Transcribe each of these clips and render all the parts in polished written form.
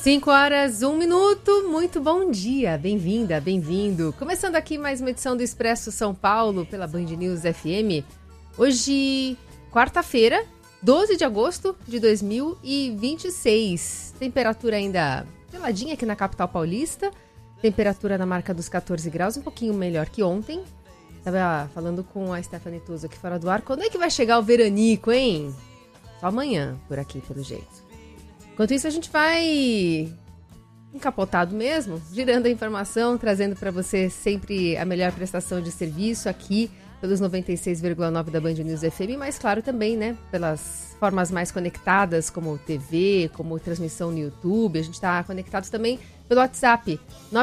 5h01, muito bom dia, bem-vinda, bem-vindo. Começando aqui mais uma edição do Expresso São Paulo pela Band News FM. Hoje, quarta-feira, 12 de agosto de 2026. Temperatura ainda geladinha aqui na capital paulista. Temperatura na marca dos 14 graus, um pouquinho melhor que ontem. Estava falando com a Stephanie Tuso aqui fora do ar. Quando é que vai chegar o veranico, hein? Só amanhã, por aqui, pelo jeito. Enquanto isso, a gente vai encapotado mesmo, girando a informação, trazendo para você sempre a melhor prestação de serviço aqui pelos 96,9 da Band News FM, mas claro também, né, pelas formas mais conectadas, como TV, como transmissão no YouTube. A gente está conectado também pelo WhatsApp,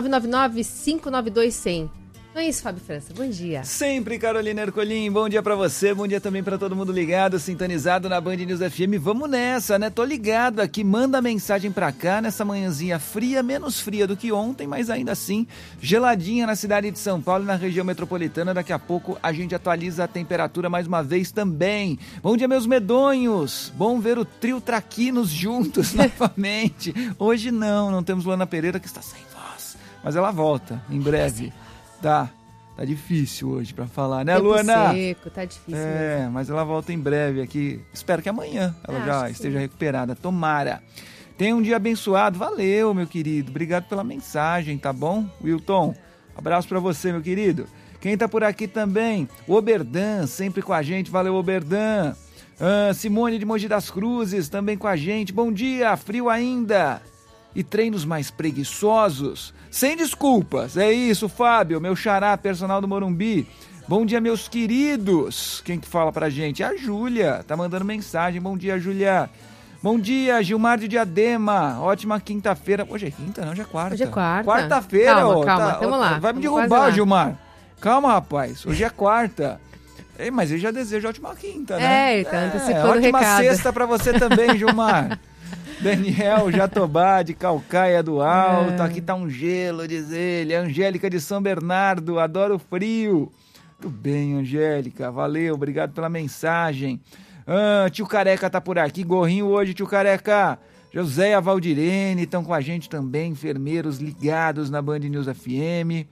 999-592-100. Não é isso, Fábio França? Bom dia. Sempre, Carolina Ercolim. Bom dia pra você, bom dia também pra todo mundo ligado, sintonizado na Band News FM. Vamos nessa, né? Tô ligado aqui, manda mensagem pra cá nessa manhãzinha fria, menos fria do que ontem, mas ainda assim, geladinha na cidade de São Paulo e na região metropolitana. Daqui a pouco a gente atualiza a temperatura mais uma vez também. Bom dia, meus medonhos. Bom ver o trio Traquinos juntos novamente. Hoje não temos Luana Pereira, que está sem voz, mas ela volta em breve. Tá difícil hoje pra falar, né, Luana? Seco, tá difícil mesmo. Mas ela volta em breve aqui. Espero que amanhã ela já esteja recuperada. Tomara. Tenha um dia abençoado. Valeu, meu querido. Obrigado pela mensagem, tá bom? Wilton, abraço pra você, meu querido. Quem tá por aqui também? O Oberdan, sempre com a gente. Valeu, Oberdan. Simone de Mogi das Cruzes, também com a gente. Bom dia, frio ainda. E treinos mais preguiçosos, sem desculpas. É isso, Fábio, meu xará, personal do Morumbi. Bom dia, meus queridos. Quem que fala pra gente? A Júlia, tá mandando mensagem. Bom dia, Júlia. Bom dia, Gilmar de Diadema. Ótima quinta-feira. Hoje é quinta, não, hoje é quarta. Hoje é quarta. Quarta-feira, calma, tamo lá. Vai me derrubar, Gilmar. Calma, rapaz. Hoje é quarta. Mas eu já desejo ótima quinta, né? Então, antecipando o recado. Ótima sexta pra você também, Gilmar. Daniel Jatobá, de Calcaia do Alto. Aqui tá um gelo, diz ele. Angélica de São Bernardo, adoro o frio. Tudo bem, Angélica, valeu, obrigado pela mensagem. Tio Careca tá por aqui, gorrinho hoje, tio Careca. José e a Valdirene estão com a gente também, enfermeiros ligados na Band News FM.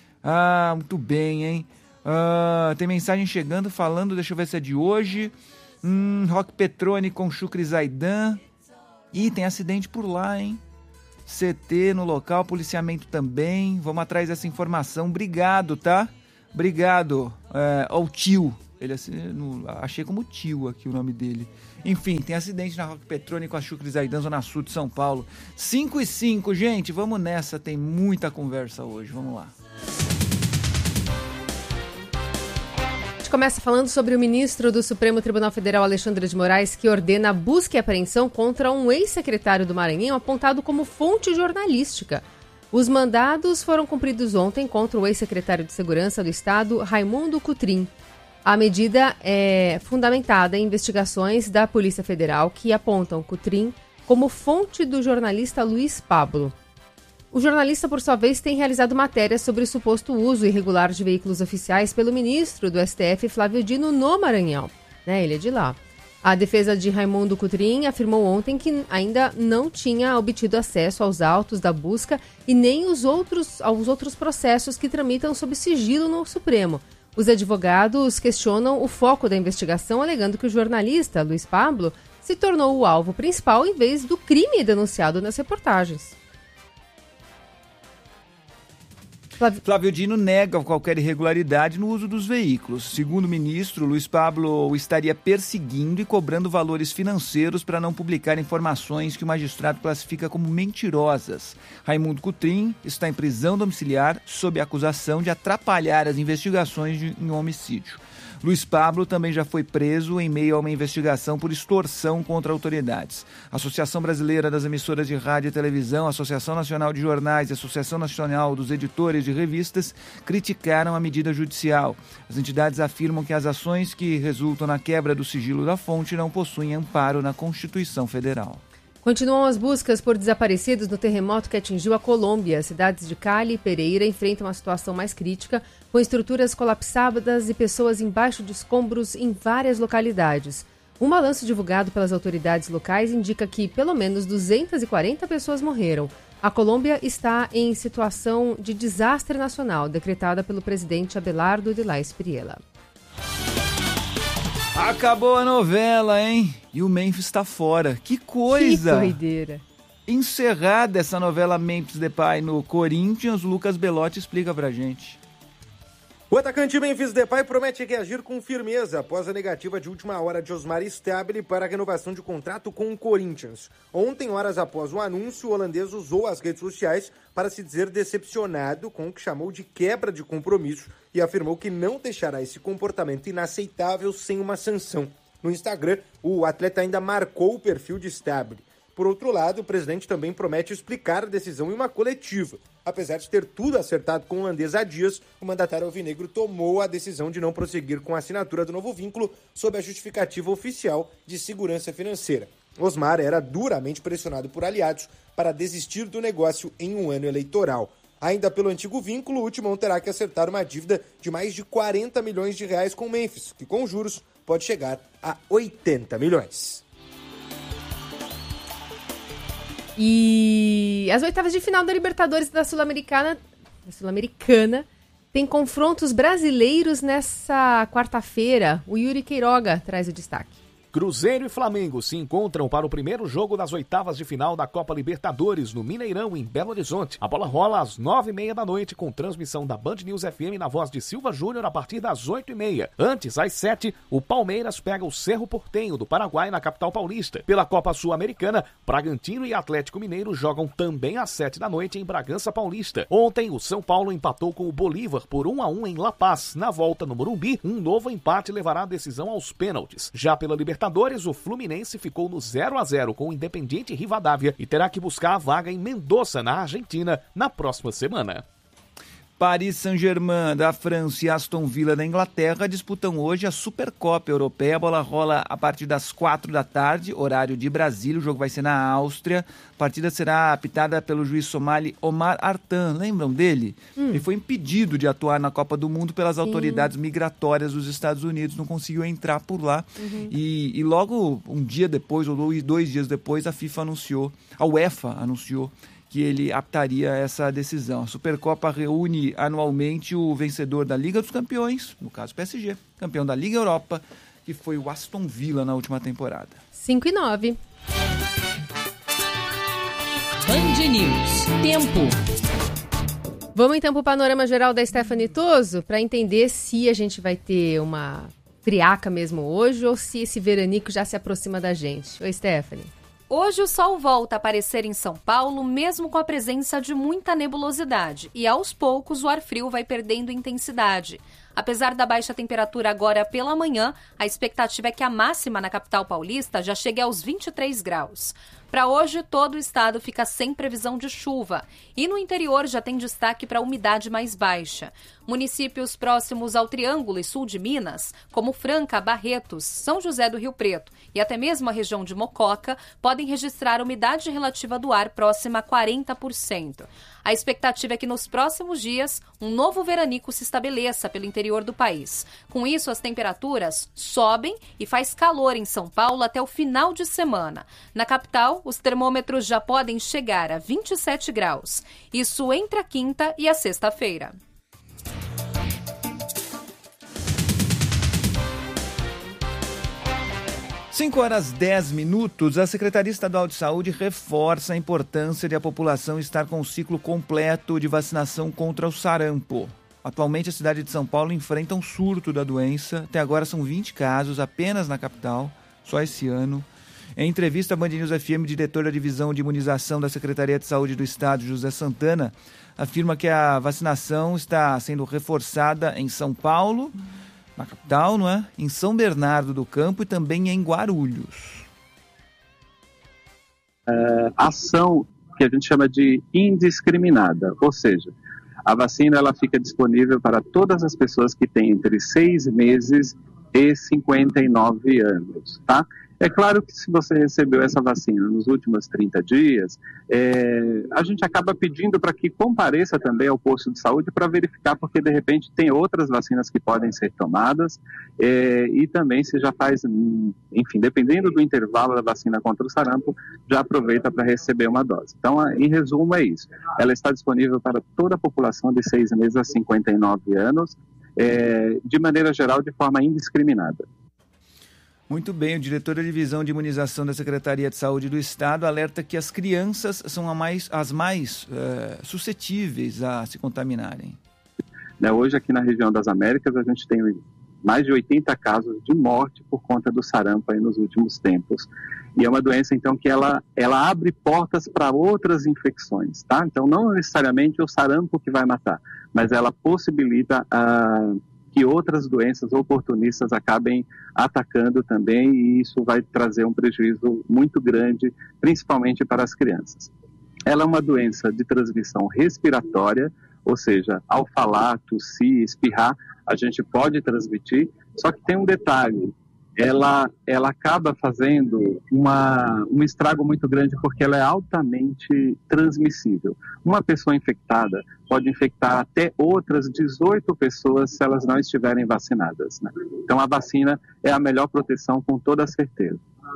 Muito bem, hein? Tem mensagem chegando falando, deixa eu ver se é de hoje. Rock Petrone com Chucre Zaidan. Ih, tem acidente por lá, hein? CT no local, policiamento também. Vamos atrás dessa informação. Obrigado, tá? Obrigado ao tio. Ele achei como tio aqui o nome dele. Enfim, tem acidente na Rock Petrone com a Chucre Zaidan, Zona Sul de São Paulo. 5h05, gente. Vamos nessa. Tem muita conversa hoje. Vamos lá. Começa falando sobre o ministro do Supremo Tribunal Federal, Alexandre de Moraes, que ordena busca e apreensão contra um ex-secretário do Maranhão apontado como fonte jornalística. Os mandados foram cumpridos ontem contra o ex-secretário de Segurança do Estado, Raimundo Cotrim. A medida é fundamentada em investigações da Polícia Federal que apontam Cotrim como fonte do jornalista Luiz Pablo. O jornalista, por sua vez, tem realizado matérias sobre o suposto uso irregular de veículos oficiais pelo ministro do STF, Flávio Dino, no Maranhão. Ele é de lá. A defesa de Raimundo Cotrim afirmou ontem que ainda não tinha obtido acesso aos autos da busca e nem aos outros processos que tramitam sob sigilo no Supremo. Os advogados questionam o foco da investigação, alegando que o jornalista, Luiz Pablo, se tornou o alvo principal em vez do crime denunciado nas reportagens. Flávio Dino nega qualquer irregularidade no uso dos veículos. Segundo o ministro, Luiz Pablo o estaria perseguindo e cobrando valores financeiros para não publicar informações que o magistrado classifica como mentirosas. Raimundo Cotrim está em prisão domiciliar sob acusação de atrapalhar as investigações de um homicídio. Luiz Pablo também já foi preso em meio a uma investigação por extorsão contra autoridades. A Associação Brasileira das Emissoras de Rádio e Televisão, a Associação Nacional de Jornais e a Associação Nacional dos Editores de Revistas criticaram a medida judicial. As entidades afirmam que as ações que resultam na quebra do sigilo da fonte não possuem amparo na Constituição Federal. Continuam as buscas por desaparecidos no terremoto que atingiu a Colômbia. As cidades de Cali e Pereira enfrentam a situação mais crítica, com estruturas colapsadas e pessoas embaixo de escombros em várias localidades. Um balanço divulgado pelas autoridades locais indica que pelo menos 240 pessoas morreram. A Colômbia está em situação de desastre nacional, decretada pelo presidente Abelardo de la Espriella. Acabou a novela, hein? E o Memphis está fora. Que coisa! Que doideira! Encerrada essa novela Memphis Depay no Corinthians, o Lucas Belotti explica pra gente. O atacante Memphis Depay promete reagir com firmeza após a negativa de última hora de Osmar Stabile para a renovação de contrato com o Corinthians. Ontem, horas após o anúncio, o holandês usou as redes sociais para se dizer decepcionado com o que chamou de quebra de compromisso e afirmou que não deixará esse comportamento inaceitável sem uma sanção. No Instagram, o atleta ainda marcou o perfil de Stabile. Por outro lado, o presidente também promete explicar a decisão em uma coletiva. Apesar de ter tudo acertado com o holandês há dias, o mandatário alvinegro tomou a decisão de não prosseguir com a assinatura do novo vínculo sob a justificativa oficial de segurança financeira. Osmar era duramente pressionado por aliados para desistir do negócio em um ano eleitoral. Ainda pelo antigo vínculo, o Timão terá que acertar uma dívida de mais de 40 milhões de reais com o Memphis, que com juros pode chegar a 80 milhões. E as oitavas de final da Libertadores da Sul-Americana tem confrontos brasileiros nessa quarta-feira. O Yuri Queiroga traz o destaque. Cruzeiro e Flamengo se encontram para o primeiro jogo das oitavas de final da Copa Libertadores no Mineirão, em Belo Horizonte. A bola rola às 9h30 da noite com transmissão da Band News FM na voz de Silva Júnior a partir das 8h30. Antes, às 7h, o Palmeiras pega o Cerro Porteño do Paraguai na capital paulista. Pela Copa Sul-Americana, Bragantino e Atlético Mineiro jogam também às 7 da noite em Bragança Paulista. Ontem, o São Paulo empatou com o Bolívar por 1-1 em La Paz. Na volta no Morumbi, um novo empate levará a decisão aos pênaltis. Já pela Libertadores, o Fluminense ficou no 0-0 com o Independiente Rivadavia e terá que buscar a vaga em Mendoza, na Argentina, na próxima semana. Paris Saint-Germain da França e Aston Villa da Inglaterra disputam hoje a Supercopa Europeia. A bola rola a partir das 4 da tarde, horário de Brasília. O jogo vai ser na Áustria. A partida será apitada pelo juiz somali Omar Artan. Lembram dele? Ele foi impedido de atuar na Copa do Mundo pelas autoridades migratórias dos Estados Unidos. Não conseguiu entrar por lá. E logo um dia depois, ou 2 dias depois, a UEFA anunciou que ele aptaria essa decisão. A Supercopa reúne anualmente o vencedor da Liga dos Campeões, no caso PSG, campeão da Liga Europa, que foi o Aston Villa na última temporada. 5h09. Band News. Tempo. Vamos então para o panorama geral da Stephanie Toso, para entender se a gente vai ter uma friaca mesmo hoje ou se esse veranico já se aproxima da gente. Oi, Stephanie. Hoje o sol volta a aparecer em São Paulo, mesmo com a presença de muita nebulosidade, e aos poucos o ar frio vai perdendo intensidade. Apesar da baixa temperatura agora pela manhã, a expectativa é que a máxima na capital paulista já chegue aos 23 graus. Para hoje, todo o estado fica sem previsão de chuva e no interior já tem destaque para a umidade mais baixa. Municípios próximos ao Triângulo e sul de Minas, como Franca, Barretos, São José do Rio Preto e até mesmo a região de Mococa, podem registrar umidade relativa do ar próxima a 40%. A expectativa é que nos próximos dias um novo veranico se estabeleça pelo interior do país. Com isso, as temperaturas sobem e faz calor em São Paulo até o final de semana. Na capital, os termômetros já podem chegar a 27 graus. Isso entre a quinta e a sexta-feira. Cinco horas 10 minutos, a Secretaria Estadual de Saúde reforça a importância de a população estar com o ciclo completo de vacinação contra o sarampo. Atualmente, a cidade de São Paulo enfrenta um surto da doença. Até agora são 20 casos apenas na capital, só esse ano. Em entrevista à Band News FM, o diretor da Divisão de Imunização da Secretaria de Saúde do Estado, José Santana, afirma que a vacinação está sendo reforçada em São Paulo, na capital, não é? Em São Bernardo do Campo e também em Guarulhos. Ação que a gente chama de indiscriminada, ou seja, a vacina ela fica disponível para todas as pessoas que têm entre 6 meses e 59 anos, tá? É claro que se você recebeu essa vacina nos últimos 30 dias, a gente acaba pedindo para que compareça também ao posto de saúde para verificar, porque de repente tem outras vacinas que podem ser tomadas, e também se já faz, enfim, dependendo do intervalo da vacina contra o sarampo, já aproveita para receber uma dose. Então, em resumo, é isso. Ela está disponível para toda a população de 6 meses a 59 anos, de maneira geral, de forma indiscriminada. Muito bem, o diretor da Divisão de Imunização da Secretaria de Saúde do Estado alerta que as crianças são as mais suscetíveis a se contaminarem. Hoje, aqui na região das Américas, a gente tem mais de 80 casos de morte por conta do sarampo aí nos últimos tempos. E é uma doença, então, que ela abre portas para outras infecções, tá? Então, não necessariamente o sarampo que vai matar, mas ela possibilita que outras doenças oportunistas acabem atacando também, e isso vai trazer um prejuízo muito grande, principalmente para as crianças. Ela é uma doença de transmissão respiratória, ou seja, ao falar, tossir, espirrar, a gente pode transmitir, só que tem um detalhe, ela acaba fazendo um estrago muito grande porque ela é altamente transmissível. Uma pessoa infectada pode infectar até outras 18 pessoas se elas não estiverem vacinadas, né? Então a vacina é a melhor proteção, com toda certeza.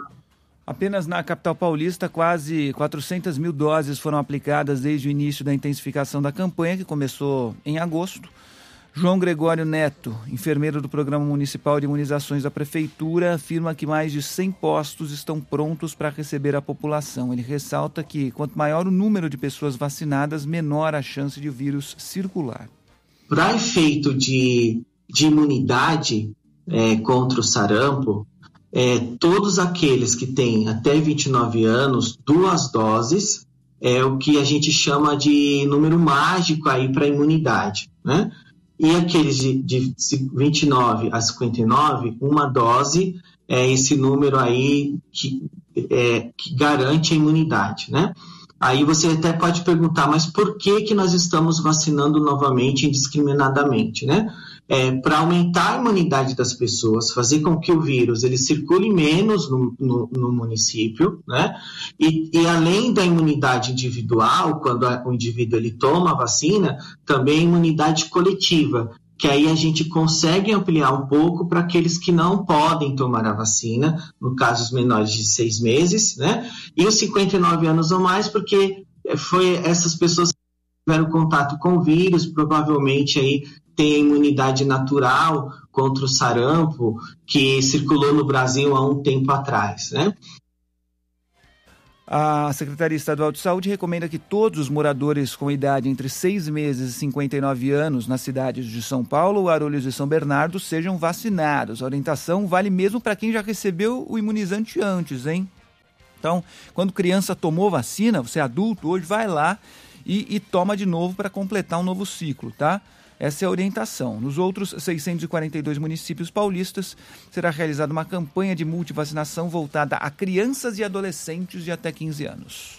Apenas na capital paulista, quase 400 mil doses foram aplicadas desde o início da intensificação da campanha, que começou em agosto. João Gregório Neto, enfermeiro do Programa Municipal de Imunizações da Prefeitura, afirma que mais de 100 postos estão prontos para receber a população. Ele ressalta que quanto maior o número de pessoas vacinadas, menor a chance de o vírus circular. Para efeito de imunidade contra o sarampo, todos aqueles que têm até 29 anos, 2 doses, é o que a gente chama de número mágico aí para imunidade, né? E aqueles de 29 a 59, 1 dose é esse número aí que garante a imunidade, né? Aí você até pode perguntar, mas por que nós estamos vacinando novamente indiscriminadamente, né? Para aumentar a imunidade das pessoas, fazer com que o vírus ele circule menos no município, né? E além da imunidade individual, quando o indivíduo ele toma a vacina, também a imunidade coletiva, que aí a gente consegue ampliar um pouco para aqueles que não podem tomar a vacina, no caso os menores de 6 meses, né? E os 59 anos ou mais, porque foi essas pessoas que tiveram contato com o vírus, provavelmente aí tem a imunidade natural contra o sarampo que circulou no Brasil há um tempo atrás, né? A Secretaria Estadual de Saúde recomenda que todos os moradores com idade entre 6 meses e 59 anos nas cidades de São Paulo, Guarulhos e São Bernardo sejam vacinados. A orientação vale mesmo para quem já recebeu o imunizante antes, hein? Então, quando criança tomou vacina, você é adulto, hoje vai lá e toma de novo para completar um novo ciclo, tá? Essa é a orientação. Nos outros 642 municípios paulistas, será realizada uma campanha de multivacinação voltada a crianças e adolescentes de até 15 anos.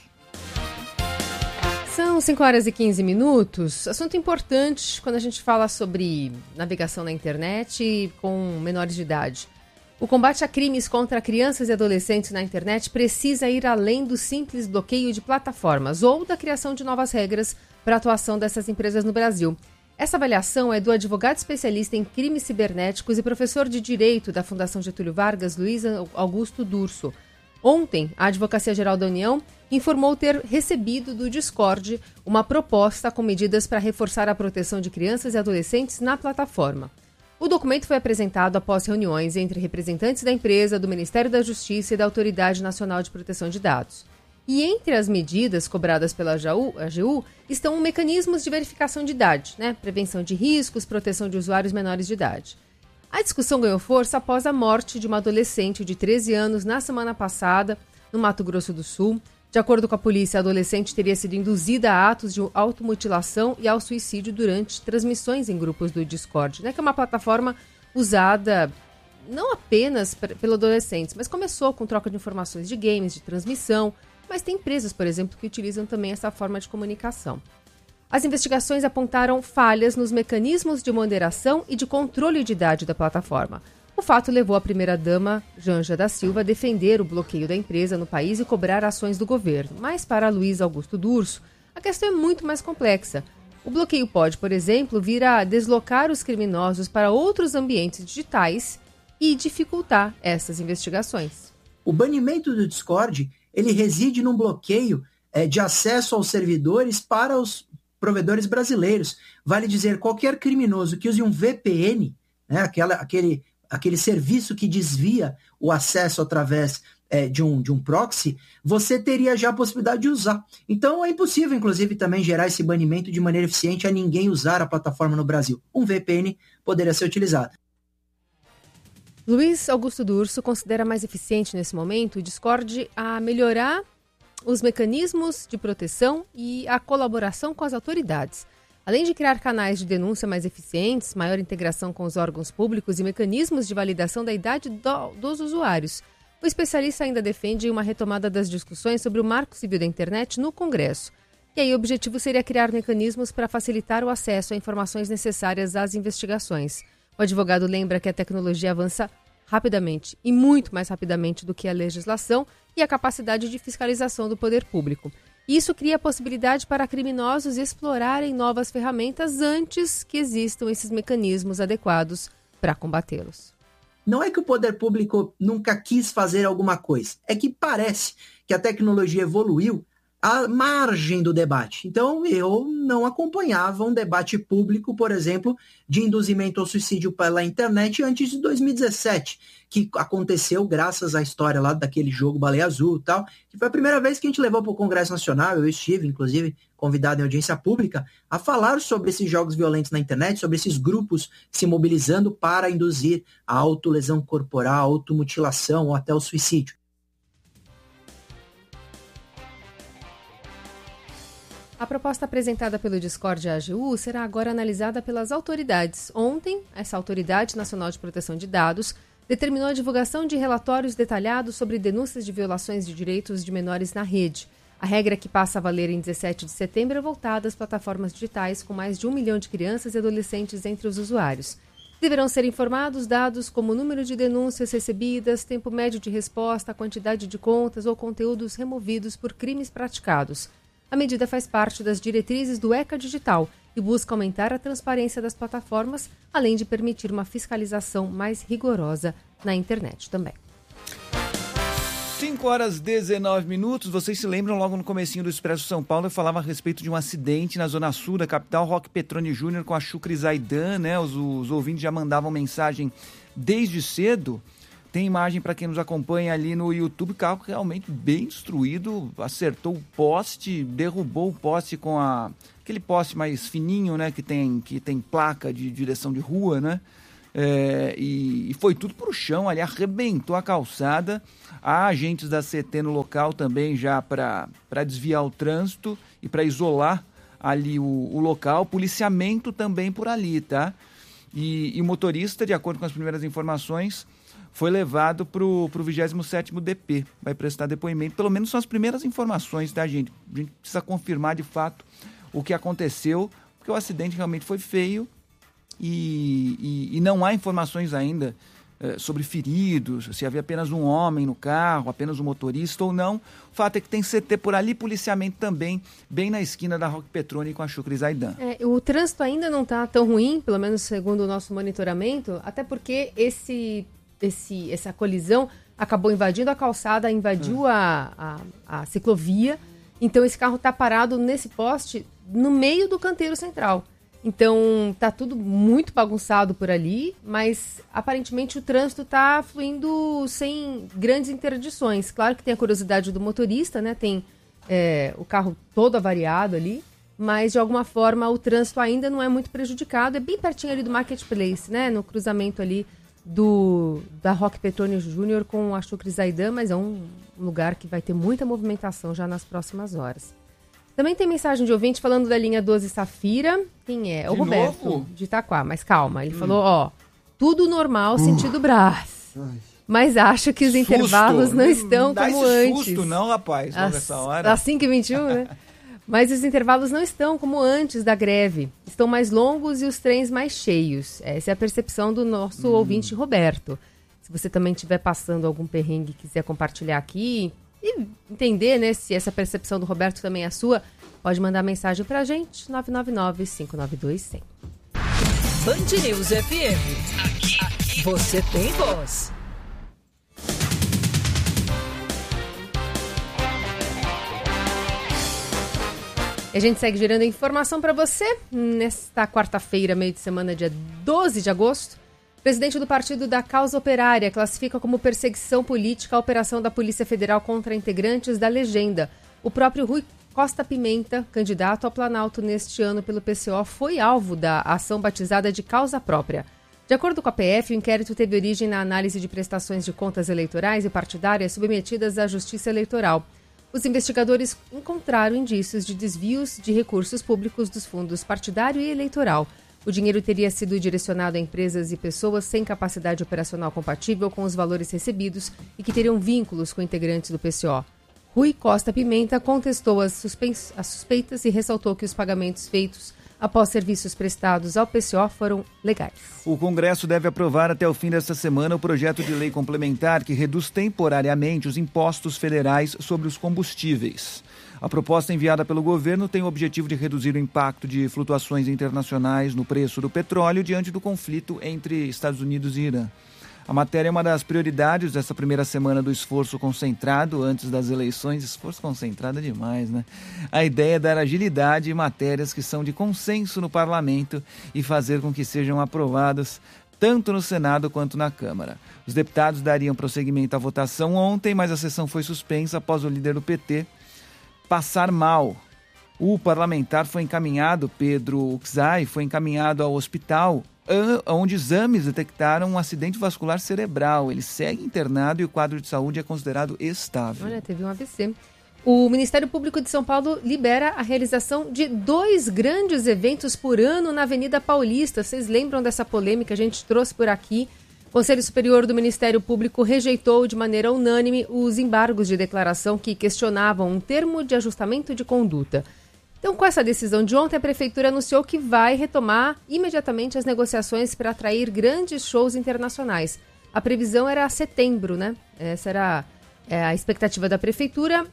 São 5 horas e 15 minutos. Assunto importante quando a gente fala sobre navegação na internet com menores de idade. O combate a crimes contra crianças e adolescentes na internet precisa ir além do simples bloqueio de plataformas ou da criação de novas regras para a atuação dessas empresas no Brasil. Essa avaliação é do advogado especialista em crimes cibernéticos e professor de Direito da Fundação Getúlio Vargas, Luiz Augusto Durso. Ontem, a Advocacia Geral da União informou ter recebido do Discord uma proposta com medidas para reforçar a proteção de crianças e adolescentes na plataforma. O documento foi apresentado após reuniões entre representantes da empresa, do Ministério da Justiça e da Autoridade Nacional de Proteção de Dados. E entre as medidas cobradas pela AGU estão mecanismos de verificação de idade, né? Prevenção de riscos, proteção de usuários menores de idade. A discussão ganhou força após a morte de uma adolescente de 13 anos na semana passada, no Mato Grosso do Sul. De acordo com a polícia, a adolescente teria sido induzida a atos de automutilação e ao suicídio durante transmissões em grupos do Discord, né? Que é uma plataforma usada não apenas pelos adolescentes, mas começou com troca de informações de games, de transmissão. Mas tem empresas, por exemplo, que utilizam também essa forma de comunicação. As investigações apontaram falhas nos mecanismos de moderação e de controle de idade da plataforma. O fato levou a primeira-dama, Janja da Silva, a defender o bloqueio da empresa no país e cobrar ações do governo. Mas para Luiz Augusto Durso, a questão é muito mais complexa. O bloqueio pode, por exemplo, vir a deslocar os criminosos para outros ambientes digitais e dificultar essas investigações. O banimento do Discord, ele reside num bloqueio de acesso aos servidores para os provedores brasileiros. Vale dizer, qualquer criminoso que use um VPN, né, aquele serviço que desvia o acesso através de um proxy, você teria já a possibilidade de usar. Então é impossível, inclusive, também gerar esse banimento de maneira eficiente a ninguém usar a plataforma no Brasil. Um VPN poderia ser utilizado. Luiz Augusto Durso considera mais eficiente nesse momento o Discord a melhorar os mecanismos de proteção e a colaboração com as autoridades. Além de criar canais de denúncia mais eficientes, maior integração com os órgãos públicos e mecanismos de validação da idade dos usuários, o especialista ainda defende uma retomada das discussões sobre o Marco Civil da Internet no Congresso. E aí o objetivo seria criar mecanismos para facilitar o acesso a informações necessárias às investigações. O advogado lembra que a tecnologia avança rapidamente e muito mais rapidamente do que a legislação e a capacidade de fiscalização do poder público. Isso cria a possibilidade para criminosos explorarem novas ferramentas antes que existam esses mecanismos adequados para combatê-los. Não é que o poder público nunca quis fazer alguma coisa, é que parece que a tecnologia evoluiu à margem do debate. Então, eu não acompanhava um debate público, por exemplo, de induzimento ao suicídio pela internet antes de 2017, que aconteceu graças à história lá daquele jogo Baleia Azul e tal, que foi a primeira vez que a gente levou para o Congresso Nacional, eu estive, inclusive, convidado em audiência pública, a falar sobre esses jogos violentos na internet, sobre esses grupos se mobilizando para induzir a autolesão corporal, a automutilação ou até o suicídio. A proposta apresentada pelo Discord AGU será agora analisada pelas autoridades. Ontem, essa Autoridade Nacional de Proteção de Dados determinou a divulgação de relatórios detalhados sobre denúncias de violações de direitos de menores na rede. A regra que passa a valer em 17 de setembro é voltada às plataformas digitais com mais de 1 milhão de crianças e adolescentes entre os usuários. Deverão ser informados dados como o número de denúncias recebidas, tempo médio de resposta, a quantidade de contas ou conteúdos removidos por crimes praticados. A medida faz parte das diretrizes do ECA Digital e busca aumentar a transparência das plataformas, além de permitir uma fiscalização mais rigorosa na internet também. 5h19. Vocês se lembram, logo no comecinho do Expresso São Paulo, eu falava a respeito de um acidente na zona sul da capital, Roque Petroni Júnior com a Shukri Zaidan, né? Os ouvintes já mandavam mensagem desde cedo. Tem imagem para quem nos acompanha ali no YouTube, carro realmente bem destruído, acertou o poste, derrubou o poste com aquele poste mais fininho, né, que tem placa de direção de rua, né, e foi tudo para o chão, ali arrebentou a calçada. Há agentes da CT no local também já para desviar o trânsito e para isolar ali o local, policiamento também por ali, tá? E o motorista, de acordo com as primeiras informações, foi levado para o 27º DP, vai prestar depoimento. Pelo menos são as primeiras informações, tá, gente? A gente precisa confirmar de fato o que aconteceu, porque o acidente realmente foi feio e não há informações ainda sobre feridos, se havia apenas um homem no carro, apenas um motorista ou não. O fato é que tem CT por ali, policiamento também, bem na esquina da Roque Petroni com a Shukri Zaidan. O trânsito ainda não está tão ruim, pelo menos segundo o nosso monitoramento, até porque essa colisão acabou invadindo a calçada, invadiu a ciclovia, então esse carro está parado nesse poste no meio do canteiro central. Então está tudo muito bagunçado por ali, mas aparentemente o trânsito está fluindo sem grandes interdições. Claro que tem a curiosidade do motorista, né? Tem o carro todo avariado ali, mas de alguma forma o trânsito ainda não é muito prejudicado. É bem pertinho ali do Marketplace, né? No cruzamento ali da Roque Petroni Júnior com a Shukri Zaidan, mas é um lugar que vai ter muita movimentação já nas próximas horas. Também tem mensagem de ouvinte falando da linha 12 Safira. Quem é? É o Roberto, novo? De Itaquá, mas calma. Ele falou, tudo normal sentido Brás. Mas acho que os intervalos não estão como antes. Não dá esse susto não, rapaz, nessa hora. Às 5h21, né? Mas os intervalos não estão como antes da greve. Estão mais longos e os trens mais cheios. Essa é a percepção do nosso ouvinte Roberto. Se você também estiver passando algum perrengue e quiser compartilhar aqui e entender, né, se essa percepção do Roberto também é a sua, pode mandar mensagem pra gente, 999-592-100. Band News FM. Aqui você tem voz. E a gente segue gerando informação para você. Nesta quarta-feira, meio de semana, dia 12 de agosto, o presidente do Partido da Causa Operária classifica como perseguição política a operação da Polícia Federal contra integrantes da Legenda. O próprio Rui Costa Pimenta, candidato ao Planalto neste ano pelo PCO, foi alvo da ação batizada de causa própria. De acordo com a PF, o inquérito teve origem na análise de prestações de contas eleitorais e partidárias submetidas à Justiça Eleitoral. Os investigadores encontraram indícios de desvios de recursos públicos dos fundos partidário e eleitoral. O dinheiro teria sido direcionado a empresas e pessoas sem capacidade operacional compatível com os valores recebidos e que teriam vínculos com integrantes do PCO. Rui Costa Pimenta contestou as suspeitas e ressaltou que os pagamentos feitos após serviços prestados ao PCO foram legais. O Congresso deve aprovar até o fim desta semana o projeto de lei complementar que reduz temporariamente os impostos federais sobre os combustíveis. A proposta enviada pelo governo tem o objetivo de reduzir o impacto de flutuações internacionais no preço do petróleo diante do conflito entre Estados Unidos e Irã. A matéria é uma das prioridades dessa primeira semana do esforço concentrado antes das eleições. Esforço concentrado é demais, né? A ideia é dar agilidade em matérias que são de consenso no parlamento e fazer com que sejam aprovadas tanto no Senado quanto na Câmara. Os deputados dariam prosseguimento à votação ontem, mas a sessão foi suspensa após o líder do PT passar mal. O parlamentar foi encaminhado, Pedro Uczai, foi encaminhado ao hospital onde exames detectaram um acidente vascular cerebral. Ele segue internado e o quadro de saúde é considerado estável. Olha, teve um AVC. O Ministério Público de São Paulo libera a realização de 2 grandes eventos por ano na Avenida Paulista. Vocês lembram dessa polêmica? A gente trouxe por aqui. O Conselho Superior do Ministério Público rejeitou de maneira unânime os embargos de declaração que questionavam um termo de ajustamento de conduta. Então, com essa decisão de ontem, a Prefeitura anunciou que vai retomar imediatamente as negociações para atrair grandes shows internacionais. A previsão era setembro, né? Essa era a expectativa da Prefeitura,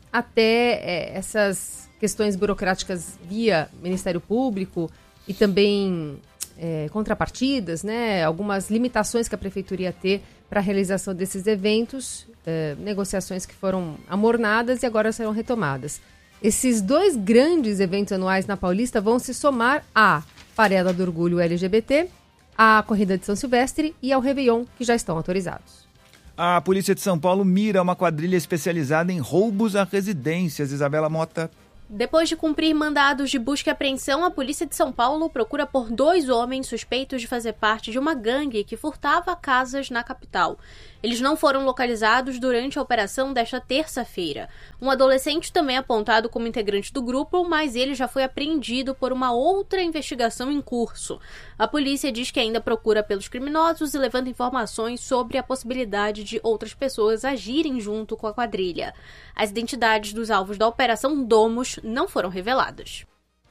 até essas questões burocráticas via Ministério Público e também contrapartidas, né? Algumas limitações que a Prefeitura ia ter para a realização desses eventos, negociações que foram amornadas e agora serão retomadas. Esses 2 grandes eventos anuais na Paulista vão se somar à Farela do Orgulho LGBT, à Corrida de São Silvestre e ao Réveillon, que já estão autorizados. A Polícia de São Paulo mira uma quadrilha especializada em roubos a residências. Isabela Mota. Depois de cumprir mandados de busca e apreensão, a Polícia de São Paulo procura por 2 homens suspeitos de fazer parte de uma gangue que furtava casas na capital. Eles não foram localizados durante a operação desta terça-feira. Um adolescente também apontado como integrante do grupo, mas ele já foi apreendido por uma outra investigação em curso. A polícia diz que ainda procura pelos criminosos e levanta informações sobre a possibilidade de outras pessoas agirem junto com a quadrilha. As identidades dos alvos da Operação Domus não foram reveladas.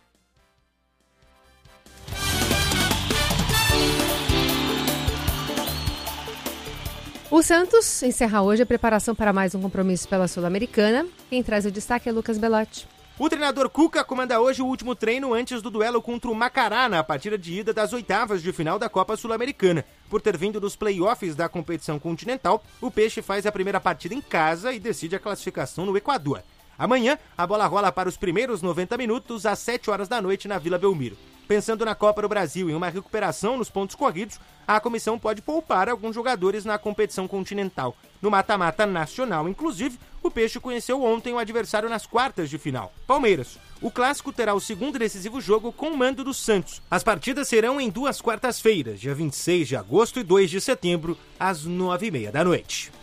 O Santos encerra hoje a preparação para mais um compromisso pela Sul-Americana. Quem traz o destaque é Lucas Belotti. O treinador Cuca comanda hoje o último treino antes do duelo contra o Macará na partida de ida das oitavas de final da Copa Sul-Americana. Por ter vindo dos playoffs da competição continental, o Peixe faz a primeira partida em casa e decide a classificação no Equador. Amanhã, a bola rola para os primeiros 90 minutos às 7 horas da noite na Vila Belmiro. Pensando na Copa do Brasil e em uma recuperação nos pontos corridos, a comissão pode poupar alguns jogadores na competição continental. No mata-mata nacional, inclusive, o Peixe conheceu ontem o adversário nas quartas de final, Palmeiras. O clássico terá o segundo e decisivo jogo com o mando do Santos. As partidas serão em 2 quartas-feiras, dia 26 de agosto e 2 de setembro, às 9h30 da noite.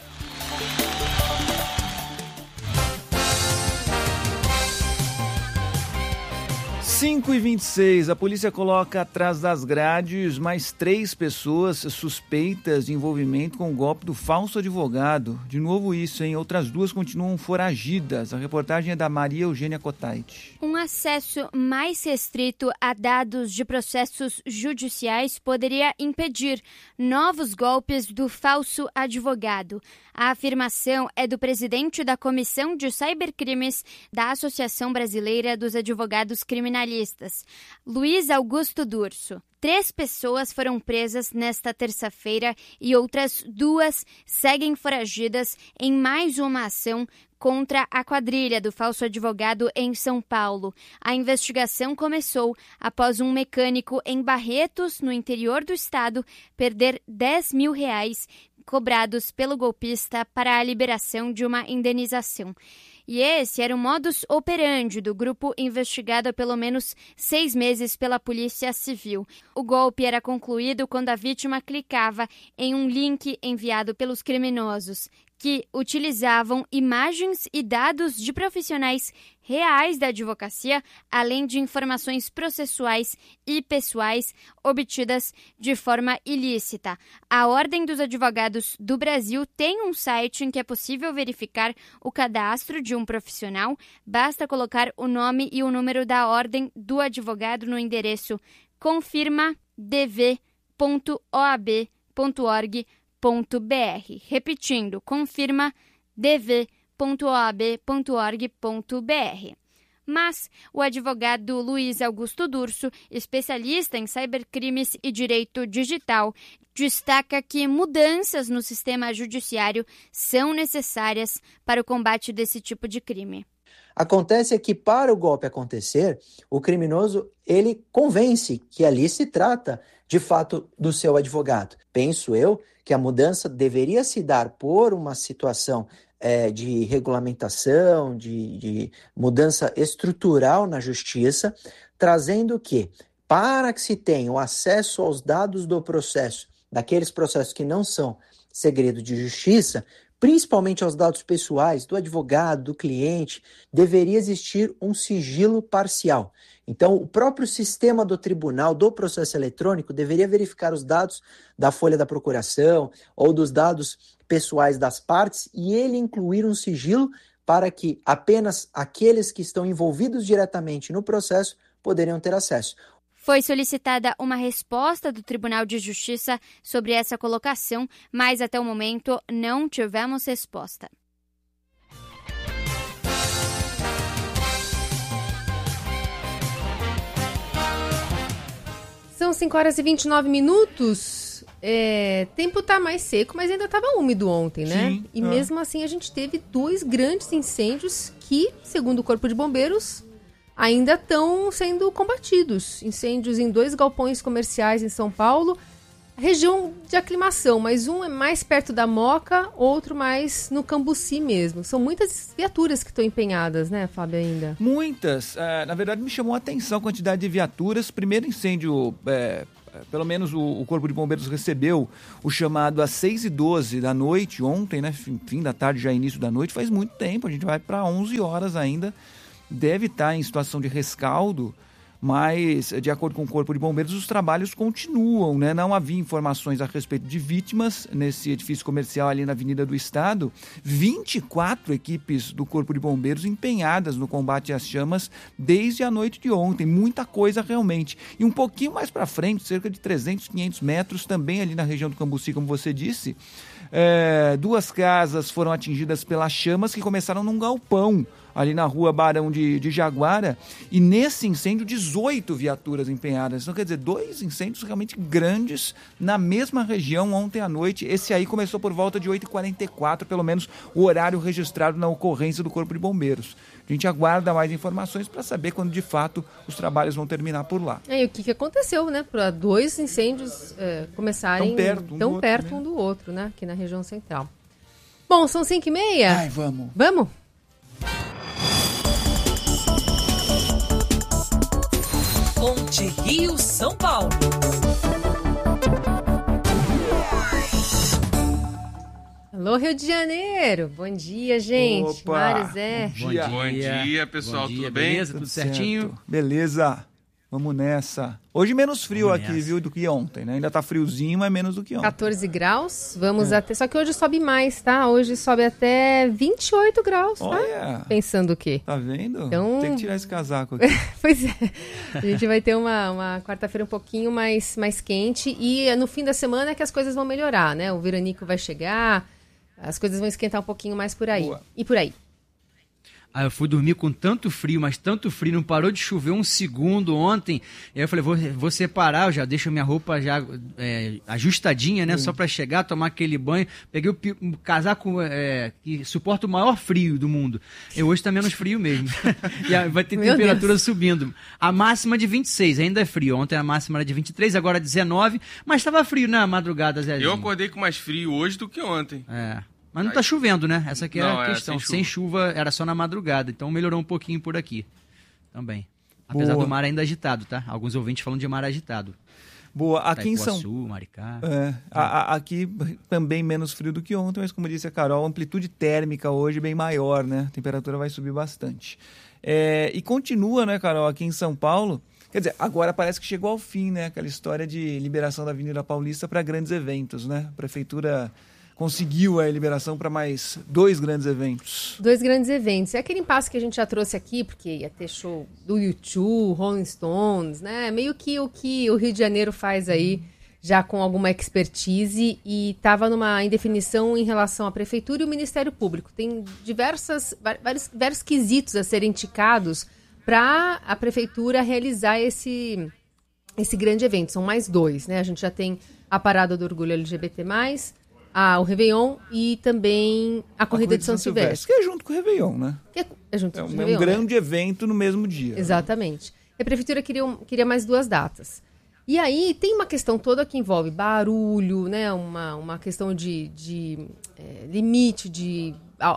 5h26, a polícia coloca atrás das grades mais 3 pessoas suspeitas de envolvimento com o golpe do falso advogado. De novo isso, hein? Outras 2 continuam foragidas. A reportagem é da Maria Eugênia Cotait. Um acesso mais restrito a dados de processos judiciais poderia impedir novos golpes do falso advogado. A afirmação é do presidente da Comissão de Cybercrimes da Associação Brasileira dos Advogados Criminalistas, Luiz Augusto Durso. 3 pessoas foram presas nesta terça-feira e outras 2 seguem foragidas em mais uma ação contra a quadrilha do falso advogado em São Paulo. A investigação começou após um mecânico em Barretos, no interior do estado, perder R$10 mil cobrados pelo golpista para a liberação de uma indenização. E esse era o modus operandi do grupo investigado há pelo menos 6 meses pela Polícia Civil. O golpe era concluído quando a vítima clicava em um link enviado pelos criminosos, que utilizavam imagens e dados de profissionais reais da advocacia, além de informações processuais e pessoais obtidas de forma ilícita. A Ordem dos Advogados do Brasil tem um site em que é possível verificar o cadastro de um profissional. Basta colocar o nome e o número da Ordem do Advogado no endereço confirmadv.oab.org.br. Repetindo, confirmadv.oab.org.br. Mas o advogado Luiz Augusto Durso, especialista em cybercrimes e direito digital, destaca que mudanças no sistema judiciário são necessárias para o combate desse tipo de crime. Acontece que para o golpe acontecer, o criminoso ele convence que ali se trata de fato do seu advogado. Penso eu que a mudança deveria se dar por uma situação de regulamentação, de mudança estrutural na justiça, trazendo que, para que se tenha o acesso aos dados do processo, daqueles processos que não são segredo de justiça, principalmente aos dados pessoais do advogado, do cliente, deveria existir um sigilo parcial. Então, o próprio sistema do tribunal, do processo eletrônico, deveria verificar os dados da folha da procuração ou dos dados pessoais das partes e ele incluir um sigilo para que apenas aqueles que estão envolvidos diretamente no processo poderiam ter acesso. Foi solicitada uma resposta do Tribunal de Justiça sobre essa colocação, mas até o momento não tivemos resposta. São 5h29. Tempo tá mais seco, mas ainda estava úmido ontem, né? Sim, e mesmo assim a gente teve 2 grandes incêndios que, segundo o Corpo de Bombeiros, ainda estão sendo combatidos. Incêndios em 2 galpões comerciais em São Paulo, região de aclimação, mas um é mais perto da Moca, outro mais no Cambuci mesmo. São muitas viaturas que estão empenhadas, né, Fábio, ainda? Muitas. Na verdade, me chamou a atenção a quantidade de viaturas. Primeiro incêndio, pelo menos o Corpo de Bombeiros recebeu o chamado às 6h12 da noite, ontem, né, fim da tarde, já início da noite, faz muito tempo, a gente vai para 11 horas ainda. Deve estar em situação de rescaldo, mas, de acordo com o Corpo de Bombeiros, os trabalhos continuam, né? Não havia informações a respeito de vítimas nesse edifício comercial ali na Avenida do Estado. 24 equipes do Corpo de Bombeiros empenhadas no combate às chamas desde a noite de ontem. Muita coisa realmente. E um pouquinho mais para frente, cerca de 300, 500 metros, também ali na região do Cambuci, como você disse, 2 casas foram atingidas pelas chamas que começaram num galpão ali na rua Barão de Jaguara, e nesse incêndio 18 viaturas empenhadas. Então, quer dizer, 2 incêndios realmente grandes na mesma região ontem à noite. Esse aí começou por volta de 8h44, pelo menos o horário registrado na ocorrência do Corpo de Bombeiros. A gente aguarda mais informações para saber quando de fato os trabalhos vão terminar por lá. E o que aconteceu, né? Para 2 incêndios começarem tão perto um do outro, né? Aqui na região central. Bom, são 5h30. Ai, vamos. Vamos? Ponte Rio São Paulo. Alô, Rio de Janeiro. Bom dia, gente. Opa, Mário Zé. Bom dia, pessoal. Tudo bem? Beleza? Tudo certinho? Beleza. Vamos nessa. Hoje menos frio aqui, viu, do que ontem, né? Ainda tá friozinho, mas menos do que ontem. 14 graus, vamos até... Só que hoje sobe mais, tá? Hoje sobe até 28 graus, tá? Olha! Pensando o quê? Tá vendo? Então... Tem que tirar esse casaco aqui. Pois é. A gente vai ter uma quarta-feira um pouquinho mais quente e no fim da semana é que as coisas vão melhorar, né? O veranico vai chegar, as coisas vão esquentar um pouquinho mais por aí. Boa. E por aí. Eu fui dormir com tanto frio, mas tanto frio, não parou de chover um segundo ontem. E aí eu falei, vou separar, eu já deixo minha roupa já ajustadinha, né? Só pra chegar, tomar aquele banho. Peguei o casaco que suporta o maior frio do mundo. E hoje tá menos frio mesmo. E vai ter temperatura subindo. A máxima de 26, ainda é frio. Ontem a máxima era de 23, agora 19. Mas tava frio na madrugada, Zezinho. Eu acordei com mais frio hoje do que ontem. Mas não tá chovendo, né? Essa aqui é a questão. Sem chuva era só na madrugada, então melhorou um pouquinho por aqui também. Apesar do mar ainda agitado, tá? Alguns ouvintes falando de mar agitado. Boa, aqui Itaipuaçu, em São Maricá. Aqui também menos frio do que ontem, mas como disse a Carol, a amplitude térmica hoje bem maior, né? A temperatura vai subir bastante. E continua, né, Carol, aqui em São Paulo. Quer dizer, agora parece que chegou ao fim, né? Aquela história de liberação da Avenida Paulista para grandes eventos, né? A Prefeitura conseguiu a liberação para mais 2 grandes eventos. 2 grandes eventos. É aquele impasse que a gente já trouxe aqui, porque ia ter show do U2, Rolling Stones, né? Meio que o Rio de Janeiro faz aí, já com alguma expertise, e estava numa indefinição em relação à Prefeitura e o Ministério Público. Tem vários quesitos a serem ticados para a Prefeitura realizar esse grande evento. São mais 2, né? A gente já tem a Parada do Orgulho LGBT+, o Réveillon e também a Corrida de São Silvestre. Que é junto com o Réveillon, né? É um grande evento no mesmo dia. Exatamente. A Prefeitura queria mais 2 datas. E aí tem uma questão toda que envolve barulho, né? Uma questão de limite de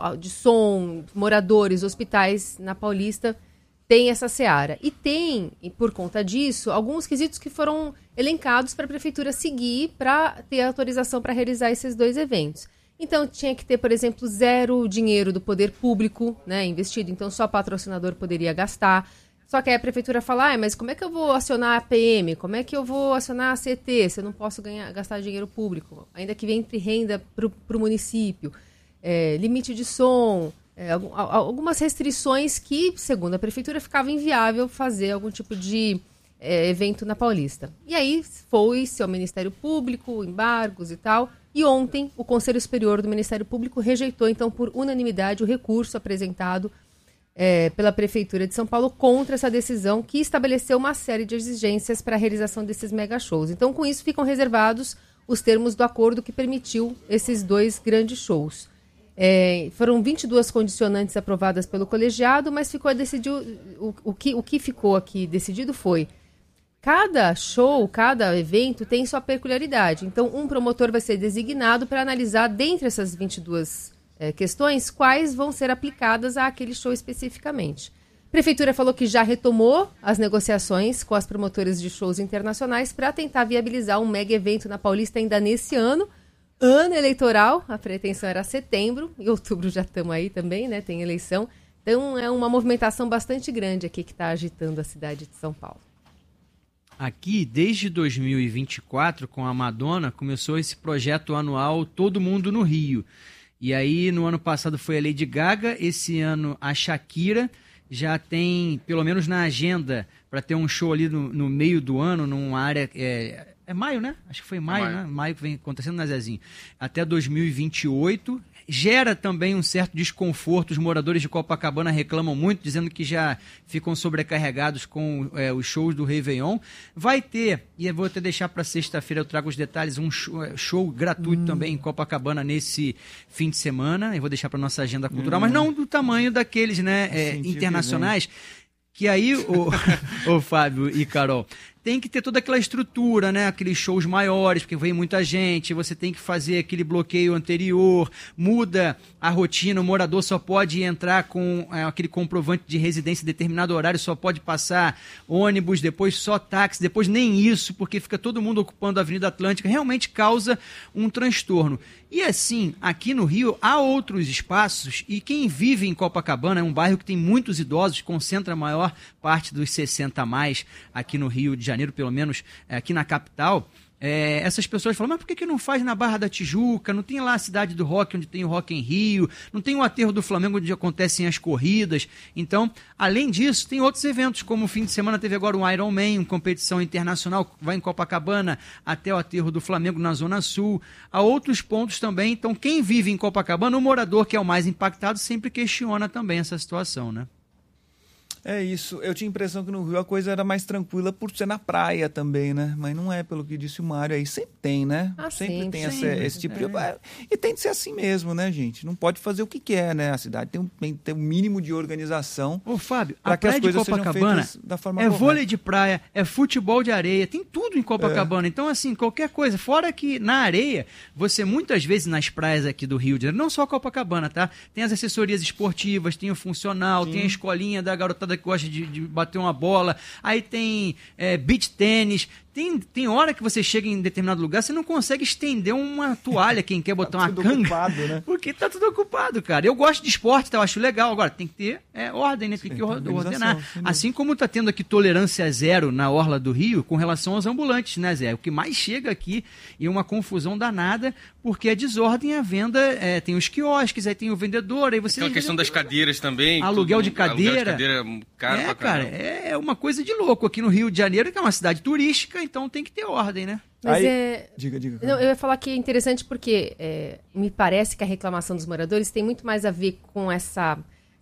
som, moradores, hospitais na Paulista. Tem essa seara. E tem, por conta disso, alguns quesitos que foram elencados para a Prefeitura seguir para ter autorização para realizar esses 2 eventos. Então, tinha que ter, por exemplo, 0 dinheiro do poder público, né, investido. Então, só patrocinador poderia gastar. Só que aí a Prefeitura fala, mas como é que eu vou acionar a PM? Como é que eu vou acionar a CT se eu não posso gastar dinheiro público? Ainda que entre renda para o município. Limite de som... algumas restrições que, segundo a Prefeitura, ficava inviável fazer algum tipo de evento na Paulista. E aí foi-se ao Ministério Público, embargos e tal, e ontem o Conselho Superior do Ministério Público rejeitou, então, por unanimidade, o recurso apresentado pela Prefeitura de São Paulo contra essa decisão que estabeleceu uma série de exigências para a realização desses mega shows. Então, com isso, ficam reservados os termos do acordo que permitiu esses 2 grandes shows. Foram 22 condicionantes aprovadas pelo colegiado, mas ficou decidido, o que ficou aqui decidido foi: cada show, cada evento tem sua peculiaridade. Então, um promotor vai ser designado para analisar, dentre essas 22 questões, quais vão ser aplicadas àquele show especificamente. A Prefeitura falou que já retomou as negociações com as promotoras de shows internacionais para tentar viabilizar um mega evento na Paulista ainda nesse ano eleitoral. A pretensão era setembro, em outubro já estamos aí também, né? Tem eleição. Então é uma movimentação bastante grande aqui que está agitando a cidade de São Paulo. Aqui, desde 2024, com a Madonna, começou esse projeto anual Todo Mundo no Rio. E aí, no ano passado foi a Lady Gaga, esse ano a Shakira. Já tem, pelo menos na agenda, para ter um show ali no meio do ano, numa área... É maio, né? Acho que foi maio, né? Maio que vem acontecendo, né, Zezinho? Até 2028. Gera também um certo desconforto. Os moradores de Copacabana reclamam muito, dizendo que já ficam sobrecarregados com os shows do Réveillon. Vai ter, e eu vou até deixar para sexta-feira, eu trago os detalhes, um show gratuito também em Copacabana nesse fim de semana. Eu vou deixar para nossa agenda cultural, mas não do tamanho daqueles, né, internacionais. Que aí, o Fábio e Carol, tem que ter toda aquela estrutura, né? Aqueles shows maiores, porque vem muita gente, você tem que fazer aquele bloqueio anterior, muda a rotina, o morador só pode entrar com aquele comprovante de residência em determinado horário, só pode passar ônibus, depois só táxi, depois nem isso, porque fica todo mundo ocupando a Avenida Atlântica, realmente causa um transtorno. E assim, aqui no Rio, há outros espaços, e quem vive em Copacabana, é um bairro que tem muitos idosos, concentra a maior parte dos 60 esquenta mais aqui no Rio de Janeiro, pelo menos aqui na capital, essas pessoas falam, mas por que não faz na Barra da Tijuca? Não tem lá a cidade do rock, onde tem o Rock em Rio? Não tem o aterro do Flamengo, onde acontecem as corridas? Então, além disso, tem outros eventos, como o fim de semana teve agora o Ironman, uma competição internacional, vai em Copacabana até o aterro do Flamengo, na Zona Sul. Há outros pontos também. Então, quem vive em Copacabana, o morador que é o mais impactado, sempre questiona também essa situação, né? É isso. Eu tinha a impressão que no Rio a coisa era mais tranquila por ser na praia também, né? Mas não é, pelo que disse o Mário aí. Sempre tem, né? Sempre tem esse tipo de... E tem de ser assim mesmo, né, gente? Não pode fazer o que quer, né? A cidade tem um mínimo de organização. Ô, Fábio, a praia de Copacabana da forma correta. Vôlei de praia, é futebol de areia, tem tudo em Copacabana. Então, assim, qualquer coisa. Fora que na areia, você muitas vezes nas praias aqui do Rio de Janeiro, não só Copacabana, tá? Tem as assessorias esportivas, tem o funcional, tem a escolinha da garotada que gosta de bater uma bola, aí tem beach tênis, tem hora que você chega em determinado lugar, você não consegue estender uma toalha, quem quer botar uma canga, ocupado, né? Porque tá tudo ocupado, cara. Eu gosto de esporte, tá? Eu acho legal, agora tem que ter ordem, né? Tem que ordenar. Assim como tá tendo aqui tolerância zero na orla do Rio com relação aos ambulantes, né, Zé? O que mais chega aqui é uma confusão danada, porque é desordem a venda, tem os quiosques, aí tem o vendedor, aí você... Aquela questão das cadeiras também. Aluguel de cadeira. Caro pra cara, é uma coisa de louco aqui no Rio de Janeiro, que é uma cidade turística, então tem que ter ordem, né? Mas Diga. Não, eu ia falar que é interessante porque me parece que a reclamação dos moradores tem muito mais a ver com essa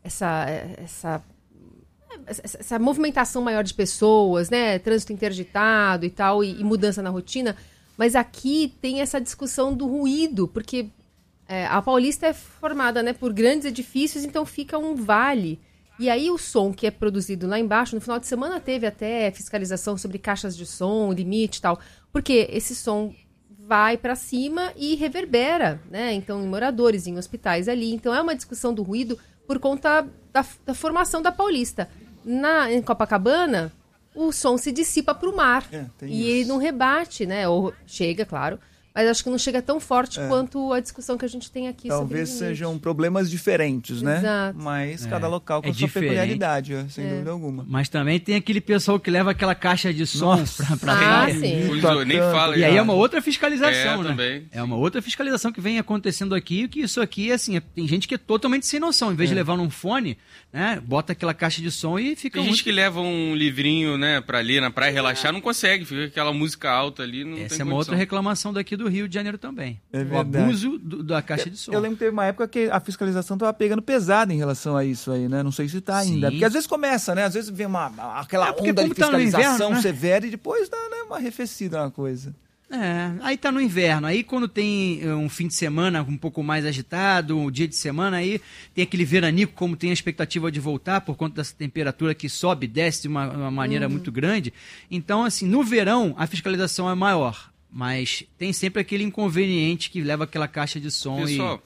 movimentação maior de pessoas, né? Trânsito interditado e tal, e mudança na rotina. Mas aqui tem essa discussão do ruído, porque a Paulista é formada, né, por grandes edifícios, então fica um vale. E aí o som que é produzido lá embaixo, no final de semana teve até fiscalização sobre caixas de som, limite e tal, porque esse som vai para cima e reverbera, né? Então, em moradores, em hospitais ali. Então, é uma discussão do ruído por conta da formação da Paulista. Em Copacabana, o som se dissipa para o mar. E ele não rebate, né? Ou chega, claro. Mas acho que não chega tão forte quanto a discussão que a gente tem aqui. Talvez sejam problemas diferentes, né? Exato. Mas cada local com a sua peculiaridade, sem dúvida alguma. Mas também tem aquele pessoal que leva aquela caixa de som pra sim. Nem fala. E aí é uma outra fiscalização, né? Também. É uma outra fiscalização que vem acontecendo aqui, que isso aqui, assim, tem gente que é totalmente sem noção. Em vez de levar num fone, né? Bota aquela caixa de som e fica... Tem gente que leva um livrinho, né, pra ali na praia relaxar, não consegue. Fica aquela música alta ali, não tem Essa é uma outra reclamação daqui do Rio de Janeiro também. O abuso da caixa de som. Eu lembro que teve uma época que a fiscalização estava pegando pesado em relação a isso aí, né? Não sei se está ainda. Porque às vezes começa, né? Às vezes vem aquela onda de fiscalização inverno, né? Severa e depois dá, né, uma arrefecida na coisa. Aí tá no inverno. Aí quando tem um fim de semana um pouco mais agitado, um dia de semana, aí tem aquele veranico, como tem a expectativa de voltar por conta dessa temperatura que sobe e desce de uma maneira muito grande. Então, assim, no verão a fiscalização é maior. Mas tem sempre aquele inconveniente que leva aquela caixa de som. Pessoal,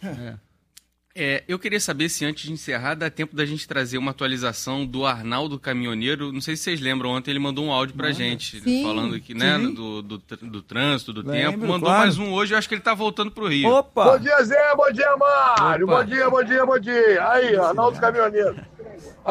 eu queria saber se antes de encerrar dá tempo da gente trazer uma atualização do Arnaldo Caminhoneiro. Não sei se vocês lembram, ontem ele mandou um áudio pra gente, falando aqui, né, do trânsito, do tempo. Mandou mais um hoje, eu acho que ele tá voltando pro Rio. Opa! Bom dia, Zé, bom dia, Mário, bom dia. Aí, Arnaldo Caminhoneiro.